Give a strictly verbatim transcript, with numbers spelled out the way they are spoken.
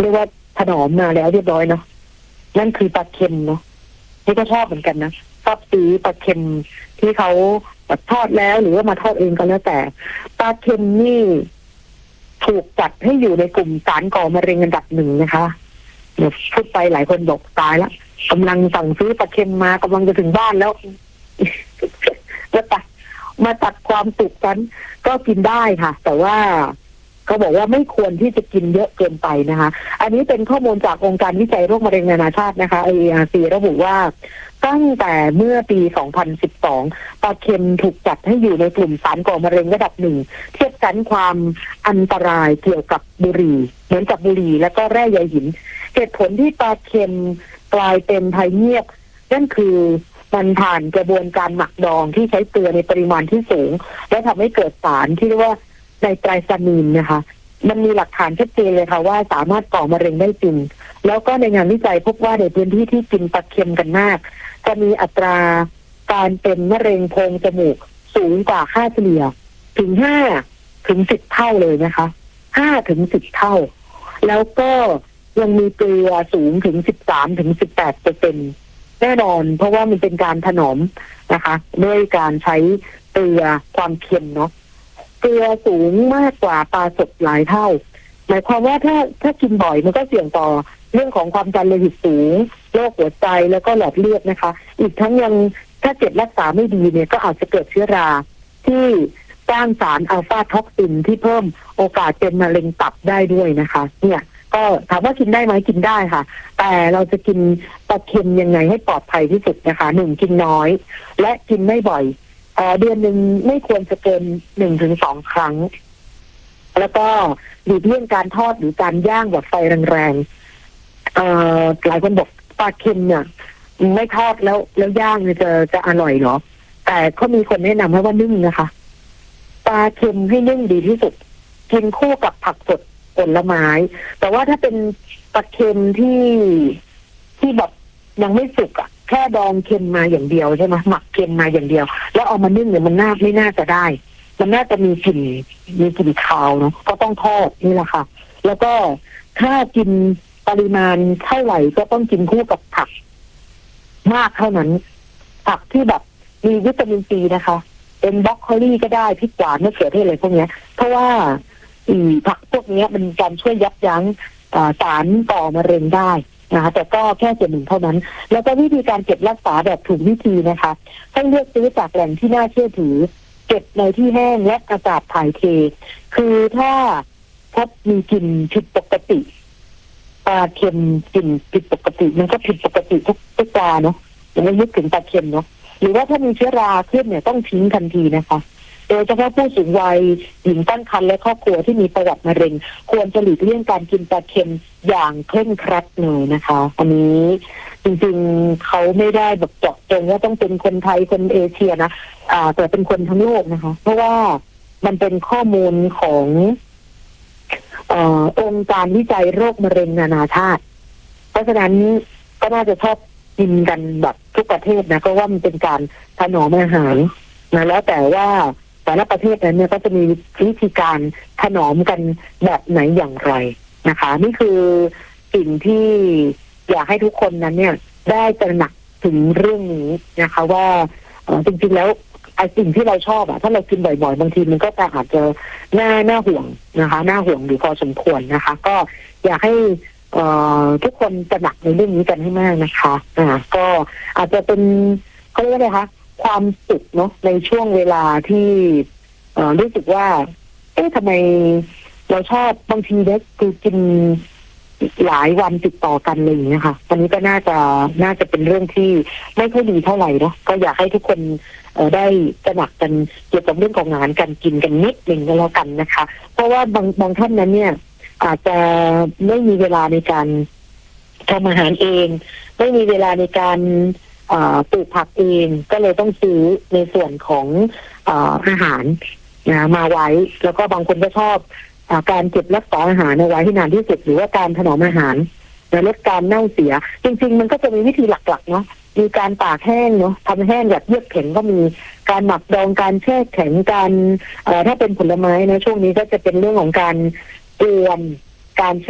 ยกว่าถนอมมาแล้วเรียบร้อยเนาะนั่นคือปลาเค็มเนาะนี่ก็ชอบเหมือนกันนะชอบซื้อปลาเค็มที่เขาแบบทอดแล้วหรือว่ามาทอดเองก็แล้วแต่ปลาเค็มนี่ถูกจัดให้อยู่ในกลุ่มสารก่อมะเร็งอันดับหนึ่งนะคะเดี๋ยวพูดไปหลายคนบอกตายแล้วกำลังสั่งซื้อปลาเค็มมากำลังจะถึงบ้านแล้วก็ตัดมาตัดความสุขกันก็กินได้ค่ะแต่ว่าเขาบอกว่าไม่ควรที่จะกินเยอะเกินไปนะคะอันนี้เป็นข้อมูลจากองค์การวิจัยโรคมะเร็งนานาชาตินะคะ ไอ เอ อาร์ ซี ระบุว่าตั้งแต่เมื่อปี สองพันสิบสอง ปลาเค็มถูกจัดให้อยู่ในกลุ่มสารก่อมะเร็งระดับหนึ่งเทียบกันความอันตรายเกี่ยวกับบุหรี่เหมือนกับบุหรี่และก็แร่ใยหินเหตุผลที่ปลาเค็มกลายเป็นภัยเงียบนั่นคือมันผ่านกระบวนการหมักดองที่ใช้เกลือในปริมาณที่สูงและทำให้เกิดสารที่เรียกว่าไนไตรซามีนนะคะมันมีหลักฐานชัดเจนเลยค่ะว่าสามารถก่อมะเร็งได้จริงแล้วก็ในงานวิจัยพบว่าในพื้นที่ที่กินปลาเค็มกันมากจะมีอัตราการเป็นมะเร็งโพรงจมูกสูงกว่าค่าเฉลี่ยถึงห้าถึงสิบเท่าเลยนะคะห้าถึงสิบเท่าแล้วก็ยังมีเกลือสูงถึงสิบสามถึงสิบแปดเปอร์เซ็นต์แน่นอนเพราะว่ามันเป็นการถนอมนะคะด้วยการใช้เกลือความเค็มเนาะเกลือสูงมากกว่าปลาสดหลายเท่าหมายความว่าถ้าถ้ากินบ่อยมันก็เสี่ยงต่อเรื่องของความดันโลหิตสูงโรคหัวใจแล้วก็หลอดเลือดนะคะอีกทั้งยังถ้าเก็บรักษาไม่ดีเนี่ยก็อาจจะเกิดเชื้อราที่สร้างสารอัลฟาท็อกซินที่เพิ่มโอกาสเป็นมะเร็งตับได้ด้วยนะคะเนี่ยก็ถามว่ากินได้ไหมกินได้ค่ะแต่เราจะกินปลาเค็มยังไงให้ปลอดภัยที่สุดนะคะหนึ่งกินน้อยและกินไม่บ่อยเอ่อเดือนหนึ่งไม่ควรจะเกินหนึ่งถึงสองครั้งแล้วก็หลีกเลี่ยงการทอดหรือการย่างแบบไฟแรงๆเอ่อหลายคนบอกปลาเค็มเนี่ยไม่ทอดแล้วแล้วย่างเนี่ยจะจะอร่อยเหรอแต่ก็มีคนแนะนำให้ว่านึ่งนะคะปลาเค็มให้นึ่งดีที่สุดกินคู่กับผักสดผลไม้แต่ว่าถ้าเป็นปลาเค็มที่ที่แบบยังไม่สุกอ่ะแค่ดองเค็มมาอย่างเดียวใช่ไหมหมักเค็มมาอย่างเดียวแล้วเอามานึ่งเนี่ยมันน่าไม่น่าจะได้มันน่าจะมีกลิ่นมีกลิ่นคาวเนาะก็ต้องทอดนี่แหละค่ะแล้วก็ถ้ากินปริมาณเท่าไหร่ก็ต้องกินคู่กับผักมากเท่านั้นผักที่แบบมีวิตามินซีนะคะเป็นบรอกโคลีก็ได้พริกหวานมะเขือเทศอะไรพวกนี้เพราะว่าผักพวกนี้มันการช่วยยับยั้งสารก่อมะเร็งได้นะคะแต่ก็แค่ส่วนหนึ่งเท่านั้นแล้วก็วิธีการเก็บรักษาแบบถูกวิธีนะคะให้เลือกซื้อจากแหล่งที่น่าเชื่อถือเก็บในที่แห้งและอากาศถ่ายเทคือถ้าพบมีกลิ่นผิดปกติปลาเค็มกลิ่นผิดปกติมันก็ผิดปกติทุกทุกปลาเนาะอย่างนี้นึกถึงปลาเค็มเนาะหรือว่าถ้ามีเชื้อราขึ้นเนี่ยต้องทิ้งทันทีนะคะโดยเฉพาะผู้สูงวัยหญิงตั้งครรภ์และครอบครัวที่มีประวัติมะเร็งควรจะหลีกเลี่ยงการกินปลาเค็มอย่างเคร่งครัดเลยนะคะอันนี้จริงๆเขาไม่ได้แบบเจาะจงว่าต้องเป็นคนไทยคนเอเชียนะอ่าแต่เป็นคนทั้งโลกนะคะเพราะว่ามันเป็นข้อมูลของเอ่อองค์การวิจัยโรคมะเร็งนานาชาติเพราะฉะนั้นก็น่าจะชอบกินกันแบบทุกประเทศนะเพราะว่ามันเป็นการถนอมอาหารนะแล้วแต่ว่าแต่ละประเทศนั้นเนี่ยก็จะมีวิธีการถนอมกันแบบไหนอย่างไรนะคะนี่คือสิ่งที่อยากให้ทุกคนนั้นเนี่ยได้ตระหนักถึงเรื่องนี้นะคะว่าจริงๆแล้วไอ้สิ่งที่เราชอบอะถ้าเรากินบ่อยๆบางทีมันก็จะอาจจะน่าน่าห่วงนะคะน่าห่วงอยู่พอสมควรนะคะก็อยากให้ทุกคนตระหนักในเรื่องนี้กันให้มากนะคะอ่าก็อาจจะเป็นเขาเรียกว่าอะไรคะความสุขเนาะในช่วงเวลาที่เอ่อรู้สึกว่าเอ๊ะทำไมเราชอบบางทีเนี่ยคือกินหลายวันติดต่อกันเลยอย่างเงี้ยค่ะอันนี้ก็น่าจะน่าจะเป็นเรื่องที่ไม่ค่อยดีเท่าไหร่เนาะก็อยากให้ทุกคนเอ่อได้ตระหนักกันเกี่ยวกับเรื่องของงานการกินกันนิดนึงก็แล้วกันนะคะเพราะว่าบางบางท่านนั้นเนี่ยอาจจะไม่มีเวลาในการทำอาหารเองไม่มีเวลาในการปลูกผักเองก็เลยต้องซื้อในส่วนของอาหารนะมาไว้แล้วก็บางคนก็ชอบการเก็บรักษาอาหารเอาไว้ให้นานที่สุดหรือว่าการถนอมอาหารลดการเน่าเสียจริงๆมันก็จะมีวิธีหลักๆเนาะมีการตากแห้งเนาะทำแห้งแบบเยือกแข็งก็มีการหมักดองการแช่แข็งการถ้าเป็นผลไม้นะช่วงนี้ก็จะเป็นเรื่องของการเตรียมการ